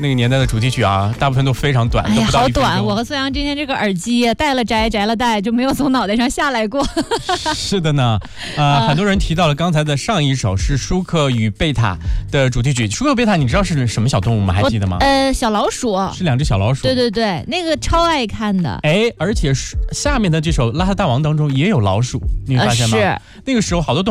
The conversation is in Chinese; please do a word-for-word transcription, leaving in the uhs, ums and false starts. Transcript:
那个年代的主题曲啊，大部分都非常短， 哎呀， 都不到好一分钟。 短！我和孙杨今天这个耳机戴了摘，摘了戴，就没有从脑袋上下来过。 是的呢，呃，很多人提到了刚才的上一首是舒克与贝塔的主题曲。舒克贝塔，你知道是什么小动物吗？还记得吗？ 呃，小老鼠。 是两只小老鼠。 对对对，那个超爱看的。 哎，而且下面的这首《邋遢大王》当中也有老鼠，你会发现吗？ 呃、是那个时候好多动物